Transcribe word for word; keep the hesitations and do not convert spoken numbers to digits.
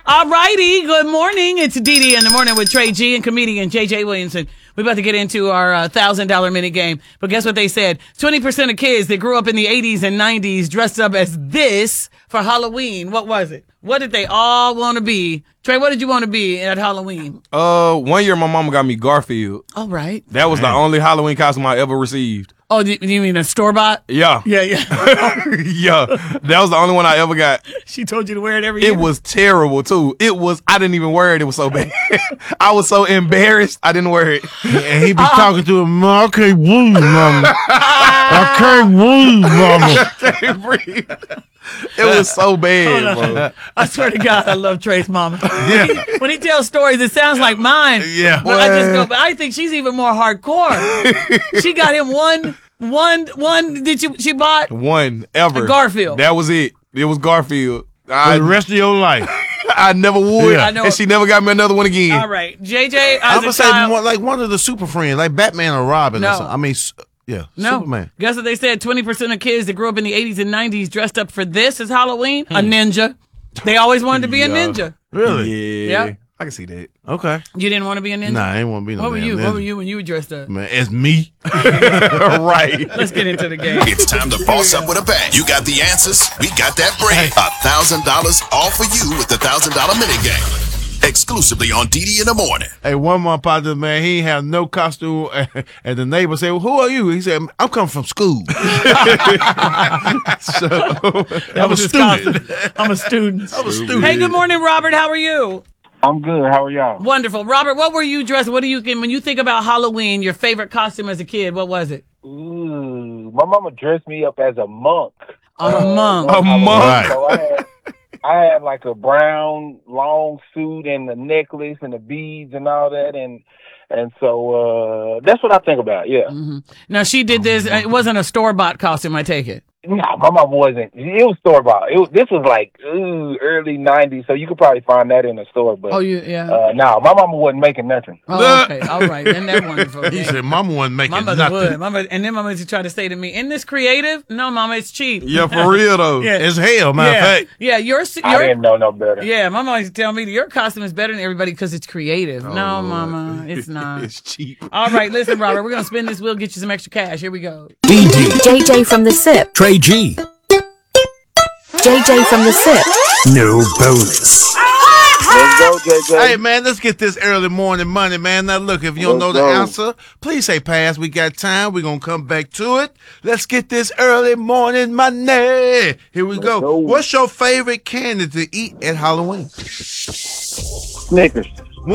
All righty. Good morning. It's Dee Dee in the morning with Trey G and comedian J J Williamson. We're about to get into our uh, one thousand dollars minute game. But guess what they said? twenty percent of kids that grew up in the eighties and nineties dressed up as this for Halloween. What was it? What did they all want to be? Trey, what did you want to be at Halloween? Uh, one year my mama got me Garfield. All right. That was Man. the only Halloween costume I ever received. Oh, do you mean a store-bought? Yeah. Yeah, yeah. Yeah. That was the only one I ever got. She told you to wear it every year? It was terrible, too. It was, I didn't even wear it. It was so bad. I was so embarrassed. I didn't wear it. And he be uh, talking to him, I can't breathe, mama. I can't breathe, mama. I can't breathe. It was so bad, bro. I swear to God, I love Trey's mama. Yeah. When, he, when he tells stories, it sounds like mine. Yeah. But I just go, but I think she's even more hardcore. She got him one, one, one. Did you? She bought one ever. a Garfield. That was it. It was Garfield. I, For the rest of your life. I never would. Yeah. I know. And she never got me another one again. All right, J J. I As would a say child, more like one of the super friends, like Batman or Robin. No. Or something. I mean, yeah, no. Superman. Guess what they said? Twenty percent of kids that grew up in the eighties and nineties dressed up for this as Halloween. Hmm. A ninja. They always wanted to be a ninja. Really? Yeah. Yeah. I can see that. Okay. You didn't want to be a ninja? Nah, I ain't want to be no What were damn you? ninja. What were you when you were dressed up? Man, it's me. Right. Let's get into the game. It's time to boss up with a bang. You got the answers. We got that bread. A thousand dollars all for you with the thousand dollar minute game. Exclusively on D D in the morning. Hey, one of my partners, man, he ain't have no costume. And the neighbor said, well, who are you? He said, I'm coming from school. So, That I'm was a his student. costume. I'm a student. I'm a student. Hey, good morning, Robert. How are you? I'm good. How are y'all? Wonderful. Robert, what were you dressed? What do you when you think about Halloween, your favorite costume as a kid, what was it? Ooh, my mama dressed me up as a monk. A monk. A monk. Right. So I had, I had like a brown long suit and a necklace and the beads and all that, and and so uh, that's what I think about. Yeah. Mm-hmm. Now she did this. It wasn't a store bought costume. I take it. Nah, my mama wasn't. It was store bought. It was, this was like ooh, early nineties, so you could probably find that in a store. But Oh, you yeah. uh, no, my mama wasn't making nothing. Oh, okay. All right. Isn't that wonderful? He said, Mama wasn't making My mother nothing. would. Mama, and then mama used to try to say to me, "Isn't this creative?" No, mama, it's cheap. Yeah, for real, though. Yeah. It's hell, matter yeah. of fact. Yeah, your I your didn't know no better. yeah. My mom used to tell me your costume is better than everybody because it's creative. no, mama, it's not. It's cheap. All right, listen, Robert, we're gonna spin this wheel, get you some extra cash. Here we go. D D, J J from the SIP. Trey G, J J from the SIP. no bonus. Let's go, J J. Hey, man, let's get this early morning money, man. Now, look, if you don't know Let's the go. answer, please say pass. We got time. We're going to come back to it. Let's get this early morning money. Here we go. go. What's your favorite candy to eat at Halloween? Snickers.